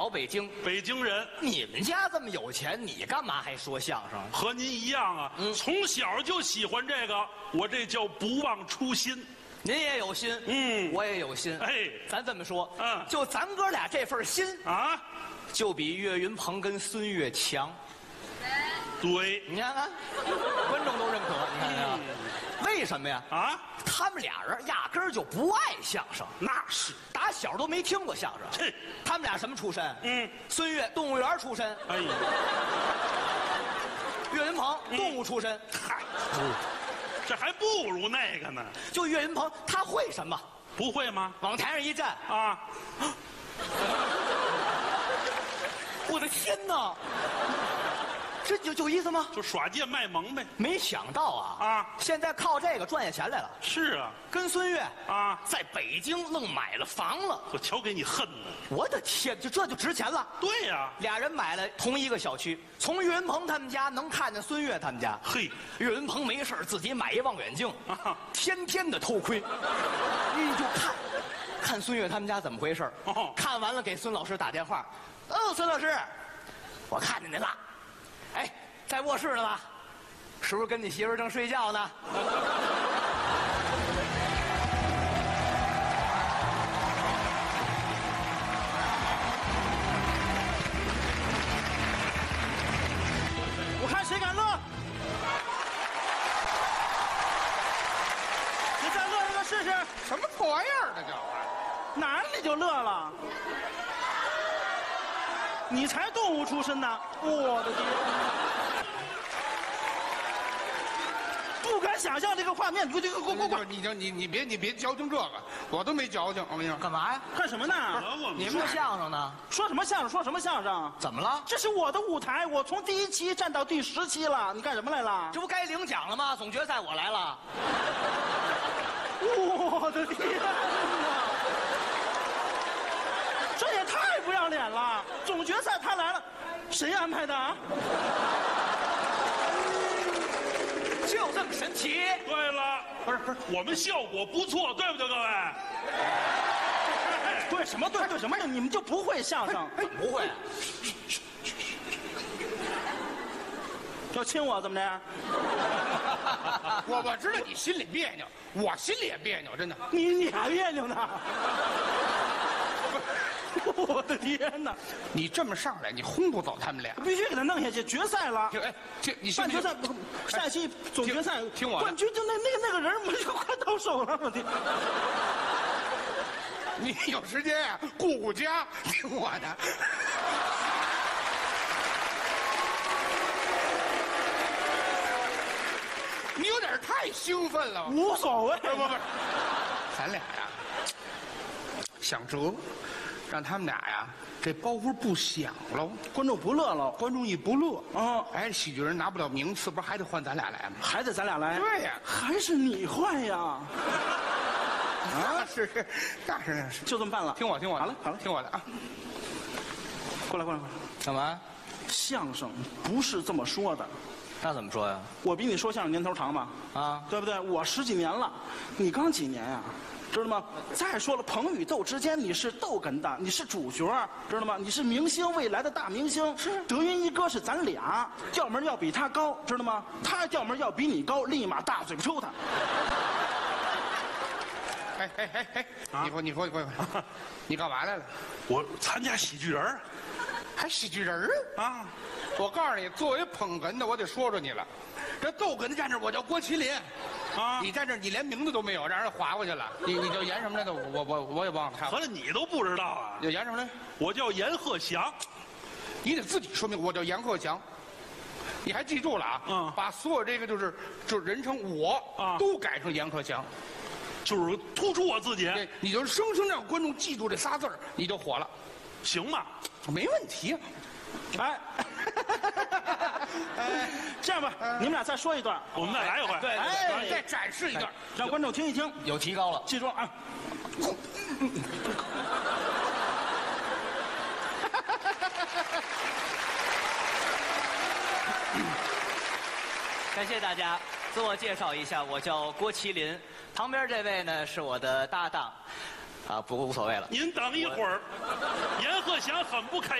北京， 北京人。 你们家这么有钱，你干嘛还说相声？ 和您一样啊，从小就喜欢这个，我这叫不忘初心。 您也有心，我也有心。 哎， 咱这么说， 就咱哥俩这份心啊， 就比岳云鹏跟孙越强。 对， 你看看，观众都认可。你看看，为什么呀？ 啊， 他们俩人压根儿就不爱相声， 那是打小都没听过相声。 这， 他们俩什么出身？孙越动物园出身。 哎呀， 岳云鹏动物出身。 嗨，这还不如那个呢。 就岳云鹏，他会什么？ 不会吗？ 往台上一站啊！ 我的天哪！这有意思吗？ 就耍贱卖萌呗。 没想到啊，现在靠这个赚下钱来了。 是啊， 跟孙越啊， 在北京愣买了房了。 我瞧给你恨的！ 我的天，这就值钱了。 对呀， 俩人买了同一个小区，从岳云鹏他们家能看见孙越他们家。 嘿， 岳云鹏没事自己买一望远镜，天天的偷窥，就看孙越他们家怎么回事。看完了给孙老师打电话，孙老师，我看见您了。哎，在卧室呢吧？是不是跟你媳妇正睡觉呢？ 我看谁敢乐？你再乐一个试试。 什么破玩意儿这叫？ 哪里就乐了？你才动物出身呢！我的天！不敢想象这个画面。你别矫情这个，我都没矫情。我跟你说， 干嘛呀？ 干什么呢？ 你们说相声呢？ 说什么相声？说什么相声？ 怎么了？ 这是我的舞台，我从第1期站到第10期了。你干什么来了？ 这不该领奖了吗？总决赛我来了。 我的天哪！这也太不要脸了！总决赛他来了，谁安排的啊？ 就这么神奇？ 对了，不是，我们效果不错，对不对，各位？ 对什么对什么？你们就不会相声？ 不会。 要亲我怎么的？ 我知道你心里别扭，我心里也别扭，真的。 你还别扭呢？我的天哪！ 你这么上来，你轰不走他们俩， 必须给他弄下去。决赛了， 哎，你半决赛不，下期总决赛听我的， 冠军就那个人，我就快到手了，我的。 你有时间呀，顾家，听我的。你有点太兴奋了， 无所谓。 不，咱俩呀，想辙，让他们俩呀这包袱不响喽， 观众不乐了， 观众一不乐， 哎， 喜剧人拿不了名次，不是还得换咱俩来吗？ 还得咱俩来。 对呀， 还是你坏呀？ 啊，是，那是， 就这么办了。 听我， 好了， 听我的啊。 过来， 干嘛？ 相声不是这么说的。 那怎么说呀？ 我比你说相声年头长吧？ 啊， 对不对？我10几年了，你刚几年呀？知道吗？再说了，朋与斗之间，你是逗哏的，你是主角，知道吗？你是明星，未来的大明星。是德云一哥是咱俩，调门要比他高，知道吗？他调门要比你高，立马大嘴巴抽他。 哎，你说，你干嘛来了？ 我参加喜剧人， 还喜剧人啊！ 我告诉你，作为捧哏的，我得说你了。这逗哏的站这，我叫郭麒麟，啊！你站这，你连名字都没有，让人划过去了。你叫演什么来着？我也忘了。 合着你都不知道啊？ 叫演什么来？ 我叫阎鹤祥。 你得自己说明，我叫阎鹤祥。你还记住了啊？把所有这个就是人称我都改成阎鹤祥， 就是突出我自己。 对，你就生生让观众记住这仨字儿，你就火了， 行吗？ 没问题。 哎，这样吧，你们俩再说一段， 我们再来一回。 对， 再展示一段， 让观众听一听， 有提高了。 记住啊。 感谢大家，自我介绍一下，我叫郭麒麟，旁边这位呢是我的搭档，啊，不过无所谓了。 您等一会儿，阎鹤祥很不开